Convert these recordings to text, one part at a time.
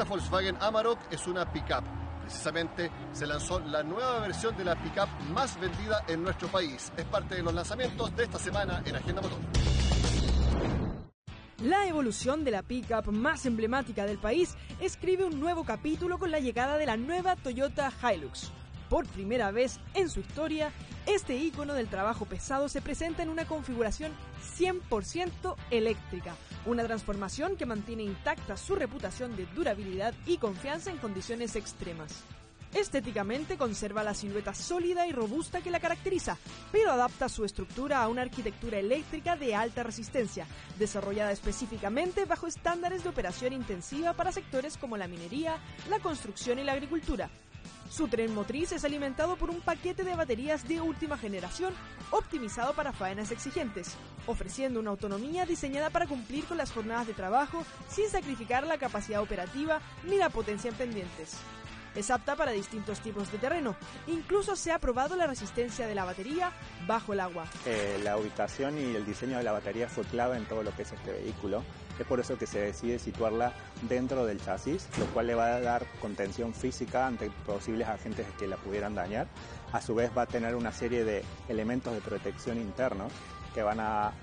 Esta Volkswagen Amarok es una pick-up. Precisamente se lanzó la nueva versión de la pick-up más vendida en nuestro país. Es parte de los lanzamientos de esta semana en Agenda Motor. La evolución de la pick-up más emblemática del país escribe un nuevo capítulo con la llegada de la nueva Toyota Hilux. Por primera vez en su historia, este ícono del trabajo pesado se presenta en una configuración 100% eléctrica, una transformación que mantiene intacta su reputación de durabilidad y confianza en condiciones extremas. Estéticamente conserva la silueta sólida y robusta que la caracteriza, pero adapta su estructura a una arquitectura eléctrica de alta resistencia, desarrollada específicamente bajo estándares de operación intensiva para sectores como la minería, la construcción y la agricultura. Su tren motriz es alimentado por un paquete de baterías de última generación optimizado para faenas exigentes, ofreciendo una autonomía diseñada para cumplir con las jornadas de trabajo sin sacrificar la capacidad operativa ni la potencia en pendientes. Es apta para distintos tipos de terreno. Incluso se ha probado la resistencia de la batería bajo el agua. La ubicación y el diseño de la batería fue clave en todo lo que es este vehículo. Es por eso que se decide situarla dentro del chasis, lo cual le va a dar contención física ante posibles agentes que la pudieran dañar. A su vez va a tener una serie de elementos de protección internos que van a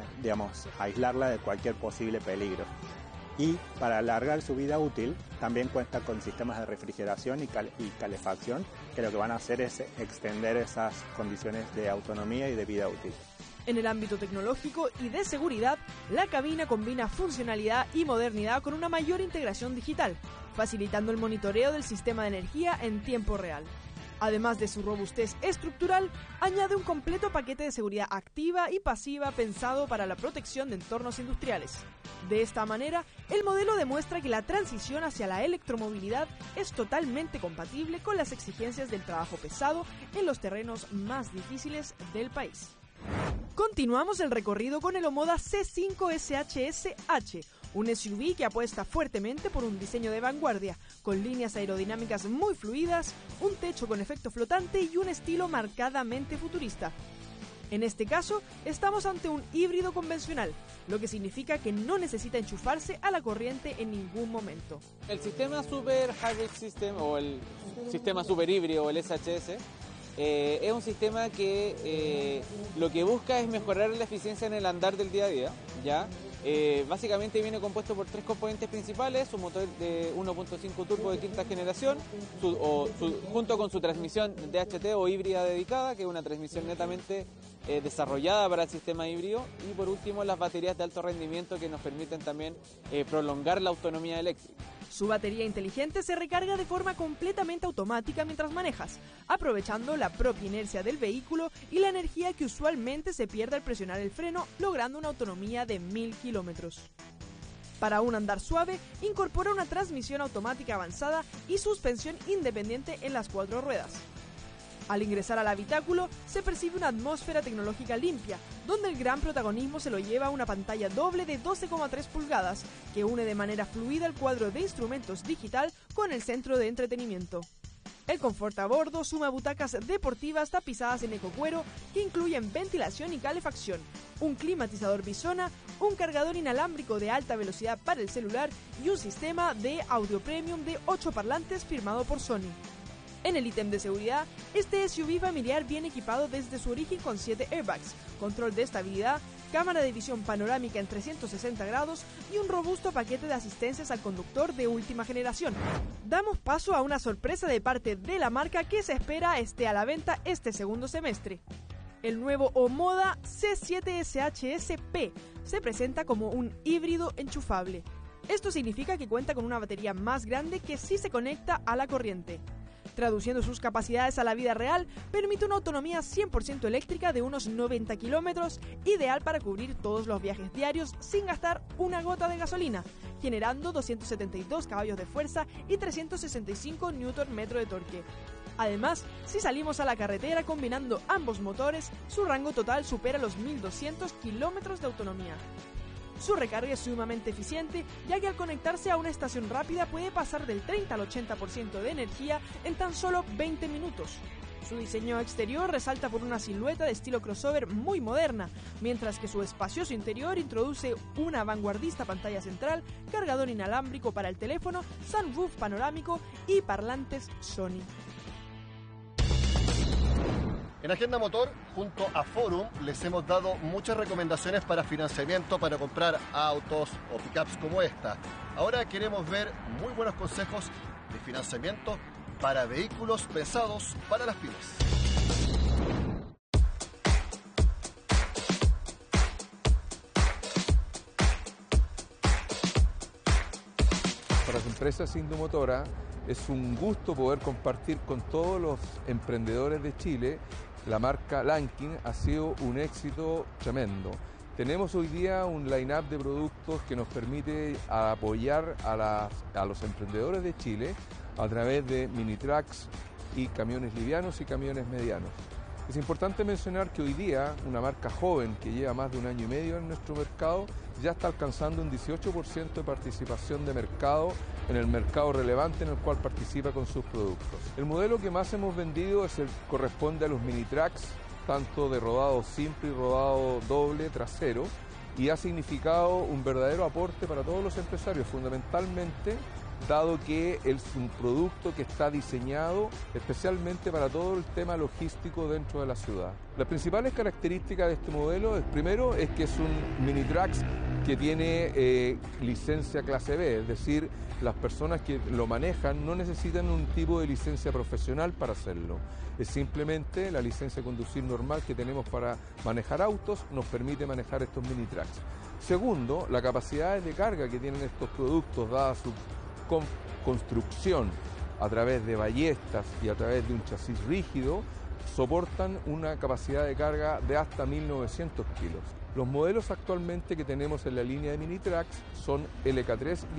aislarla de cualquier posible peligro. Y para alargar su vida útil, también cuenta con sistemas de refrigeración y calefacción, que lo que van a hacer es extender esas condiciones de autonomía y de vida útil. En el ámbito tecnológico y de seguridad, la cabina combina funcionalidad y modernidad con una mayor integración digital, facilitando el monitoreo del sistema de energía en tiempo real. Además de su robustez estructural, añade un completo paquete de seguridad activa y pasiva pensado para la protección de entornos industriales. De esta manera, el modelo demuestra que la transición hacia la electromovilidad es totalmente compatible con las exigencias del trabajo pesado en los terrenos más difíciles del país. Continuamos el recorrido con el Omoda C5 SHS-H, un SUV que apuesta fuertemente por un diseño de vanguardia, con líneas aerodinámicas muy fluidas, un techo con efecto flotante y un estilo marcadamente futurista. En este caso, estamos ante un híbrido convencional, lo que significa que no necesita enchufarse a la corriente en ningún momento. El sistema Super Hybrid System o el sistema Super Híbrido o el SHS es un sistema que lo que busca es mejorar la eficiencia en el andar del día a día, ¿ya? Básicamente viene compuesto por tres componentes principales: un motor de 1.5 turbo de quinta generación, junto con su transmisión DHT o híbrida dedicada, que es una transmisión netamente desarrollada para el sistema híbrido, y por último las baterías de alto rendimiento que nos permiten también prolongar la autonomía eléctrica. Su batería inteligente se recarga de forma completamente automática mientras manejas, aprovechando la propia inercia del vehículo y la energía que usualmente se pierde al presionar el freno, logrando una autonomía de 1000 kilómetros. Para un andar suave, incorpora una transmisión automática avanzada y suspensión independiente en las 4 ruedas. Al ingresar al habitáculo, se percibe una atmósfera tecnológica limpia, donde el gran protagonismo se lo lleva una pantalla doble de 12,3 pulgadas, que une de manera fluida el cuadro de instrumentos digital con el centro de entretenimiento. El confort a bordo suma butacas deportivas tapizadas en ecocuero que incluyen ventilación y calefacción, un climatizador bisona, un cargador inalámbrico de alta velocidad para el celular y un sistema de audio premium de 8 parlantes firmado por Sony. En el ítem de seguridad, este SUV familiar viene equipado desde su origen con 7 airbags, control de estabilidad, cámara de visión panorámica en 360 grados y un robusto paquete de asistencias al conductor de última generación. Damos paso a una sorpresa de parte de la marca que se espera esté a la venta este segundo semestre. El nuevo Omoda C7 SHS-P se presenta como un híbrido enchufable. Esto significa que cuenta con una batería más grande que sí se conecta a la corriente. Traduciendo sus capacidades a la vida real, permite una autonomía 100% eléctrica de unos 90 kilómetros, ideal para cubrir todos los viajes diarios sin gastar una gota de gasolina, generando 272 caballos de fuerza y 365 Nm de torque. Además, si salimos a la carretera combinando ambos motores, su rango total supera los 1200 kilómetros de autonomía. Su recarga es sumamente eficiente, ya que al conectarse a una estación rápida puede pasar del 30 al 80% de energía en tan solo 20 minutos. Su diseño exterior resalta por una silueta de estilo crossover muy moderna, mientras que su espacioso interior introduce una vanguardista pantalla central, cargador inalámbrico para el teléfono, sunroof panorámico y parlantes Sony. En Agenda Motor, junto a Forum, les hemos dado muchas recomendaciones para financiamiento para comprar autos o pickups como esta. Ahora queremos ver muy buenos consejos de financiamiento para vehículos pensados para las pymes. Para las empresas Indumotora es un gusto poder compartir con todos los emprendedores de Chile. La marca Lankin ha sido un éxito tremendo. Tenemos hoy día un line-up de productos que nos permite apoyar a los emprendedores de Chile a través de mini trucks y camiones livianos y camiones medianos. Es importante mencionar que hoy día una marca joven que lleva más de 1 año y medio en nuestro mercado ya está alcanzando un 18% de participación de mercado en el mercado relevante en el cual participa con sus productos. El modelo que más hemos vendido corresponde a los mini trucks, tanto de rodado simple y rodado doble trasero, y ha significado un verdadero aporte para todos los empresarios, fundamentalmente dado que es un producto que está diseñado especialmente para todo el tema logístico dentro de la ciudad. Las principales características de este modelo primero es que es un mini truck que tiene licencia clase B, es decir, las personas que lo manejan no necesitan un tipo de licencia profesional para hacerlo. Es simplemente la licencia de conducir normal que tenemos para manejar autos nos permite manejar estos mini trucks. Segundo, la capacidad de carga que tienen estos productos, dada su construcción a través de ballestas y a través de un chasis rígido, soportan una capacidad de carga de hasta 1.900 kilos. Los modelos actualmente que tenemos en la línea de mini trucks son LK3 y